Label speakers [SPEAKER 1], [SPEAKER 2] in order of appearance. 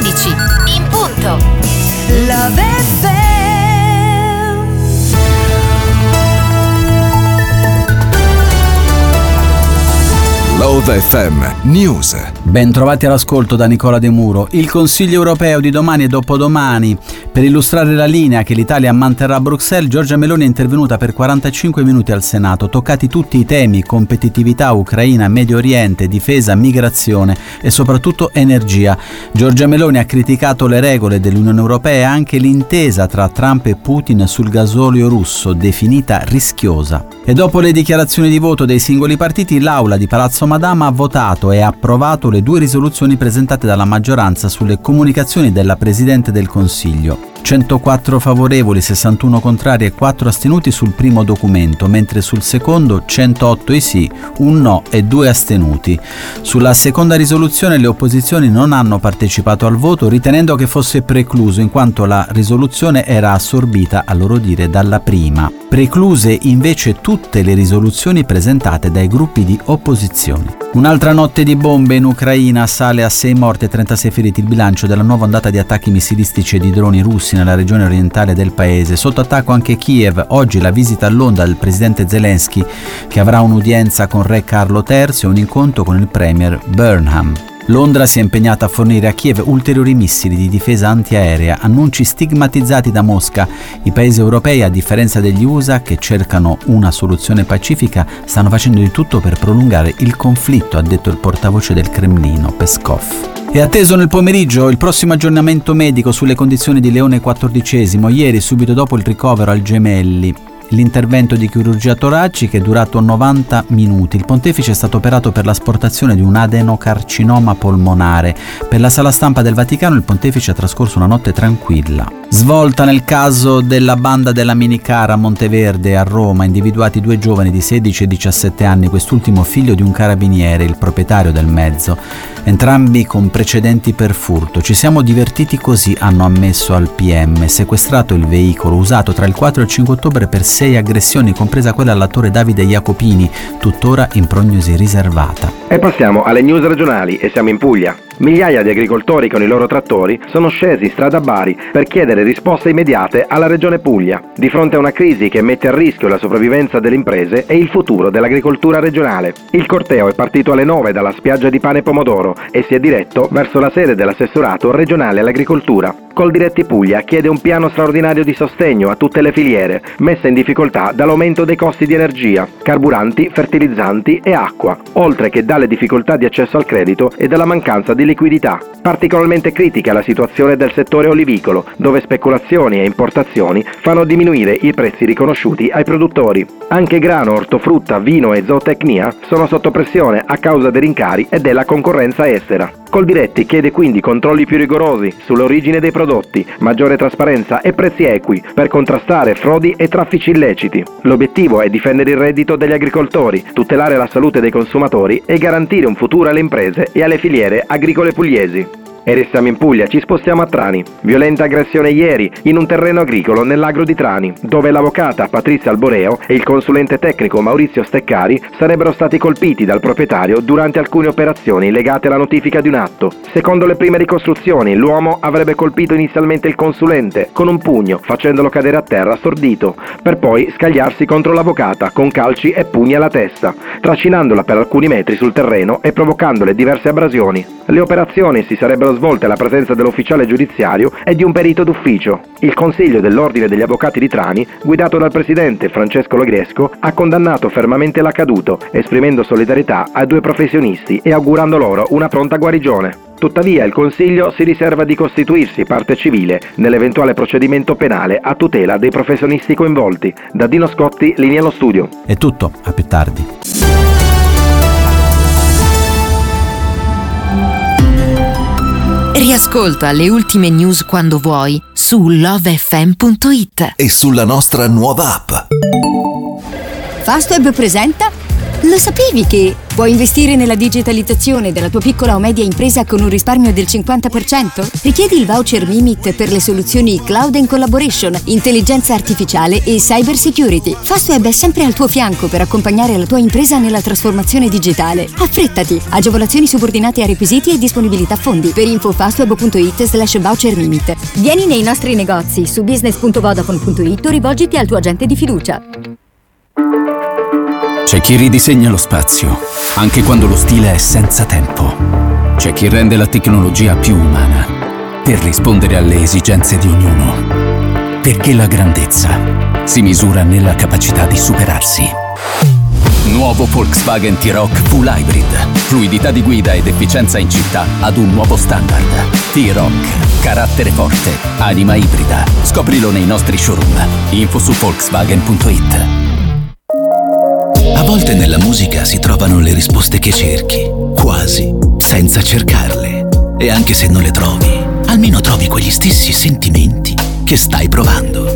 [SPEAKER 1] 16. In punto.
[SPEAKER 2] Love FM.
[SPEAKER 3] Love FM News.
[SPEAKER 4] Ben trovati all'ascolto da Nicola De Muro. Il Consiglio europeo di domani e dopodomani. Per illustrare la linea che l'Italia manterrà a Bruxelles, Giorgia Meloni è intervenuta per 45 minuti al Senato, toccati tutti i temi: competitività, Ucraina, Medio Oriente, difesa, migrazione e soprattutto energia. Giorgia Meloni ha criticato le regole dell'Unione Europea e anche l'intesa tra Trump e Putin sul gasolio russo, definita rischiosa. E dopo le dichiarazioni di voto dei singoli partiti, l'Aula di Palazzo Madama ha votato e approvato le 2 risoluzioni presentate dalla maggioranza sulle comunicazioni della Presidente del Consiglio. 104 favorevoli, 61 contrari e 4 astenuti sul primo documento, mentre sul secondo 108 i sì, un no e 2 astenuti. Sulla seconda risoluzione le opposizioni non hanno partecipato al voto, ritenendo che fosse precluso in quanto la risoluzione era assorbita, a loro dire, dalla prima. Precluse invece tutte le risoluzioni presentate dai gruppi di opposizione. Un'altra notte di bombe in Ucraina, sale a 6 morti e 36 feriti il bilancio della nuova ondata di attacchi missilistici e di droni russi nella regione orientale del paese. Sotto attacco anche Kiev. Oggi la visita a Londra del presidente Zelensky, che avrà un'udienza con re Carlo III e un incontro con il premier Burnham. Londra si è impegnata a fornire a Kiev ulteriori missili di difesa antiaerea, annunci stigmatizzati da Mosca. I paesi europei, a differenza degli USA, che cercano una soluzione pacifica, stanno facendo di tutto per prolungare il conflitto, ha detto il portavoce del Cremlino, Peskov. È atteso nel pomeriggio il prossimo aggiornamento medico sulle condizioni di Leone XIV. Ieri, subito dopo il ricovero al Gemelli, l'intervento di chirurgia toracica è durato 90 minuti. Il pontefice è stato operato per l'asportazione di un adenocarcinoma polmonare. Per la sala stampa del Vaticano il pontefice ha trascorso una notte tranquilla. Svolta nel caso della banda della minicara a Monteverde, a Roma, individuati 2 giovani di 16 e 17 anni, quest'ultimo figlio di un carabiniere, il proprietario del mezzo, entrambi con precedenti per furto. Ci siamo divertiti così, hanno ammesso al PM. Sequestrato il veicolo, usato tra il 4 e il 5 ottobre per 6 aggressioni, compresa quella all'attore Davide Jacopini, tuttora in prognosi riservata.
[SPEAKER 5] E passiamo alle news regionali e siamo in Puglia. Migliaia di agricoltori con i loro trattori sono scesi in strada a Bari per chiedere risposte immediate alla regione Puglia, di fronte a una crisi che mette a rischio la sopravvivenza delle imprese e il futuro dell'agricoltura regionale. Il corteo è partito alle 9 dalla spiaggia di Pane Pomodoro e si è diretto verso la sede dell'assessorato regionale all'agricoltura. Coldiretti Puglia chiede un piano straordinario di sostegno a tutte le filiere messe in difficoltà dall'aumento dei costi di energia, carburanti, fertilizzanti e acqua, oltre che dalle difficoltà di accesso al credito e dalla mancanza di liquidità. Particolarmente critica la situazione del settore olivicolo, dove speculazioni e importazioni fanno diminuire i prezzi riconosciuti ai produttori. Anche grano, ortofrutta, vino e zootecnia sono sotto pressione a causa dei rincari e della concorrenza estera. Coldiretti chiede quindi controlli più rigorosi sull'origine dei prodotti, maggiore trasparenza e prezzi equi per contrastare frodi e traffici illeciti. L'obiettivo è difendere il reddito degli agricoltori, tutelare la salute dei consumatori e garantire un futuro alle imprese e alle filiere agricole pugliesi. E restiamo in Puglia, ci spostiamo a Trani. Violenta aggressione ieri in un terreno agricolo nell'agro di Trani, dove l'avvocata Patrizia Alboreo e il consulente tecnico Maurizio Steccari sarebbero stati colpiti dal proprietario durante alcune operazioni legate alla notifica di un atto. Secondo le prime ricostruzioni, l'uomo avrebbe colpito inizialmente il consulente con un pugno, facendolo cadere a terra stordito, per poi scagliarsi contro l'avvocata con calci e pugni alla testa, trascinandola per alcuni metri sul terreno e provocandole diverse abrasioni. Le operazioni si sarebbero svolte alla presenza dell'ufficiale giudiziario e di un perito d'ufficio. Il Consiglio dell'Ordine degli Avvocati di Trani, guidato dal presidente Francesco Logresco, ha condannato fermamente l'accaduto, esprimendo solidarietà ai 2 professionisti e augurando loro una pronta guarigione. Tuttavia il Consiglio si riserva di costituirsi parte civile nell'eventuale procedimento penale a tutela dei professionisti coinvolti. Da Dino Scotti, linea allo studio.
[SPEAKER 4] È tutto, a più tardi.
[SPEAKER 1] Riascolta le ultime news quando vuoi su lovefm.it
[SPEAKER 3] E sulla nostra nuova app.
[SPEAKER 2] Fastweb presenta Lo sapevi che puoi investire nella digitalizzazione della tua piccola o media impresa con un risparmio del 50%? Richiedi il voucher Mimit per le soluzioni Cloud and Collaboration, intelligenza artificiale e cyber security. Fastweb è sempre al tuo fianco per accompagnare la tua impresa nella trasformazione digitale. Affrettati! Agevolazioni subordinate a requisiti e disponibilità fondi. Per info fastweb.it/voucher Mimit. Vieni nei nostri negozi su business.vodafone.it o rivolgiti al tuo agente di fiducia.
[SPEAKER 6] C'è chi ridisegna lo spazio, anche quando lo stile è senza tempo. C'è chi rende la tecnologia più umana, per rispondere alle esigenze di ognuno. Perché la grandezza si misura nella capacità di superarsi. Nuovo Volkswagen T-Roc Full Hybrid. Fluidità di guida ed efficienza in città ad un nuovo standard. T-Roc. Carattere forte. Anima ibrida. Scoprilo nei nostri showroom. Info su Volkswagen.it.
[SPEAKER 7] A volte nella musica si trovano le risposte che cerchi, quasi senza cercarle. E anche se non le trovi, almeno trovi quegli stessi sentimenti che stai provando.